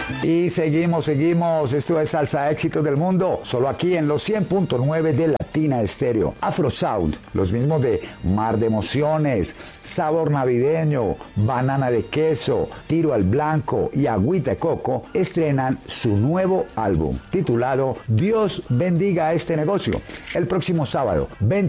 Y seguimos. Esto es Salsa Éxitos del Mundo, solo aquí en los 100.9 de Latina Estéreo. Afro Sound, los mismos de Mar de Emociones, Sabor Navideño, Banana de Queso, Tiro al Blanco y Agüita de Coco estrenan su nuevo álbum titulado Dios bendiga este negocio el próximo sábado 20